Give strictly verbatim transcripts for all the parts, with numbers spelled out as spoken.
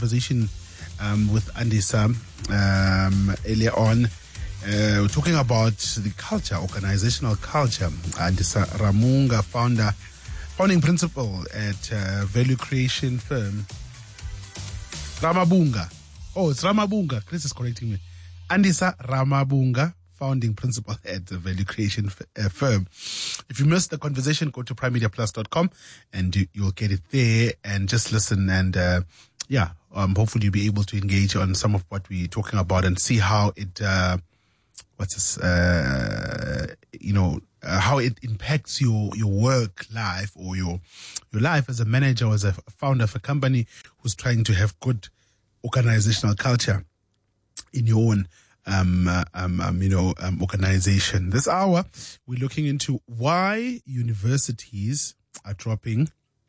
conversation um, with Andisa um, earlier on. Uh, we're talking about the culture, organizational culture. Andisa Ramunga, founder, founding principal at uh, value creation firm Ramabunga. Oh, it's Ramabunga. Chris is correcting me. Andisa Ramabunga, founding principal at the value creation f- uh, firm. If you missed the conversation, go to prime media plus dot com and you, you'll get it there and just listen and uh, yeah, um, hopefully you'll be able to engage on some of what we're talking about and see how it, uh, what's this, uh, you know, uh, how it impacts your, your work life or your, your life as a manager or as a founder of a company who's trying to have good organizational culture in your own Um, uh, um, um, you know, um, organization. This hour, we're looking into why universities are dropping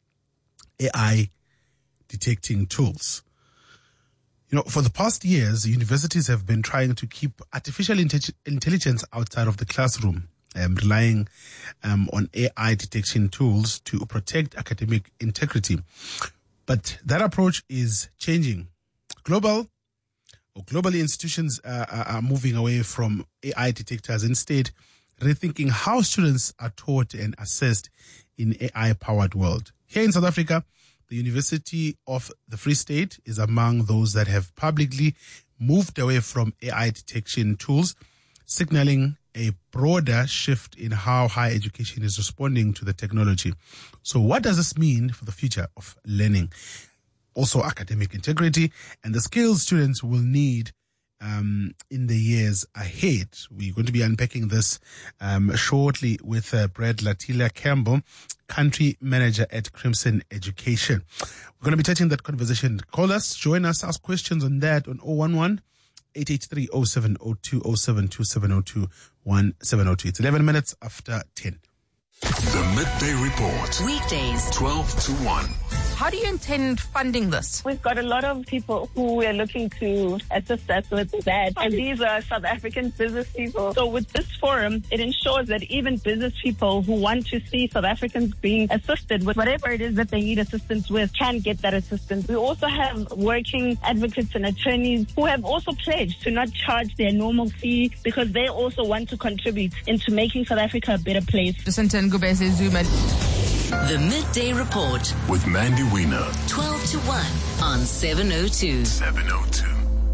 A I detecting tools. You know, for the past years, universities have been trying to keep artificial inte- intelligence outside of the classroom, um, relying um, on A I detection tools to protect academic integrity. But that approach is changing. Global Globally, institutions uh, are moving away from A I detectors, instead rethinking how students are taught and assessed in A I-powered world. Here in South Africa, the University of the Free State is among those that have publicly moved away from A I detection tools, signaling a broader shift in how higher education is responding to the technology. So what does this mean for the future of learning? Also academic integrity and the skills students will need um, in the years ahead. We're going to be unpacking this um, shortly with uh, Brad Latilia Campbell, country manager at Crimson Education. We're going to be touching that conversation. Call us, join us, ask questions on that on zero one one, eight eight three, zero seven zero two, zero seven two seven zero two, one seven zero two. It's eleven minutes after ten. The Midday Report. Weekdays, twelve to one. How do you intend funding this? We've got a lot of people who are looking to assist us with that, and these are South African business people. So with this forum, it ensures that even business people who want to see South Africans being assisted with whatever it is that they need assistance with can get that assistance. We also have working advocates and attorneys who have also pledged to not charge their normal fee because they also want to contribute into making South Africa a better place. Jacinta Ngubese Zuma. The Midday Report with Mandy Wiener. twelve to one on seven oh two. seven oh two.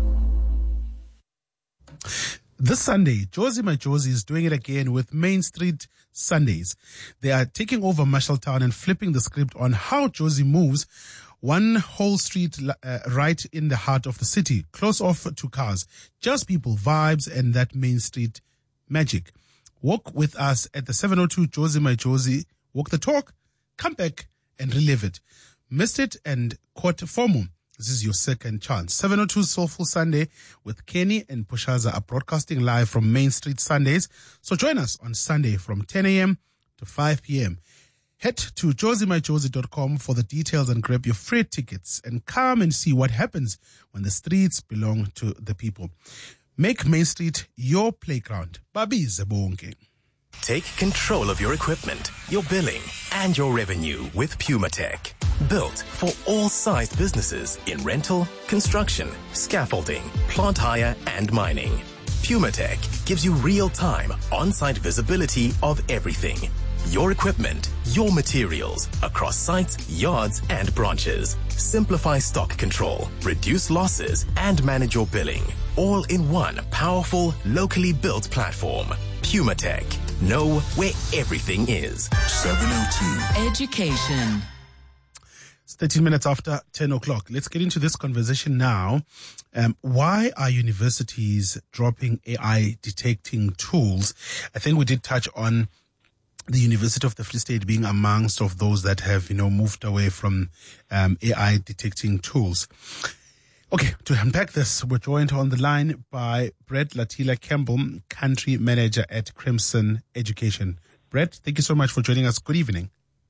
This Sunday, Josie My Josie is doing it again with Main Street Sundays. They are taking over Marshalltown and flipping the script on how Josie moves one whole street uh, right in the heart of the city, close off to cars. Just people, vibes, and that Main Street magic. Walk with us at the seven oh two Josie My Josie. Walk the talk. Come back and relive it. Missed it and caught FOMO. This is your second chance. seven oh two Soulful Sunday with Kenny and Pushaza are broadcasting live from Main Street Sundays. So join us on Sunday from ten a.m. to five p.m. Head to josie my josie dot com for the details and grab your free tickets and come and see what happens when the streets belong to the people. Make Main Street your playground. Babi Zebonke. Take control of your equipment, your billing, and your revenue with PumaTech. Built for all sized businesses in rental, construction, scaffolding, plant hire, and mining. PumaTech gives you real-time, on-site visibility of everything. Your equipment, your materials, across sites, yards, and branches. Simplify stock control, reduce losses, and manage your billing. All in one powerful, locally built platform. PumaTech. Know where everything is. seven oh two. Education. It's thirteen minutes after ten o'clock. Let's get into this conversation now. Um, why are universities dropping A I detecting tools? I think we did touch on the University of the Free State being amongst of those that have, you know, moved away from um, A I detecting tools. Okay, to unpack this, we're joined on the line by Brad Latilia Campbell, country manager at Crimson Education. Brad, thank you so much for joining us. Good evening.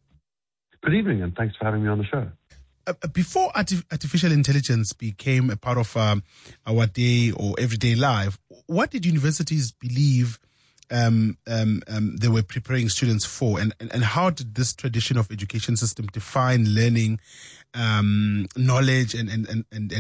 Good evening, and thanks for having me on the show. Uh, before arti- artificial intelligence became a part of um, our day or everyday life, what did universities believe um, um, um, they were preparing students for, and, and, and how did this tradition of education system define learning, um, knowledge, and and and and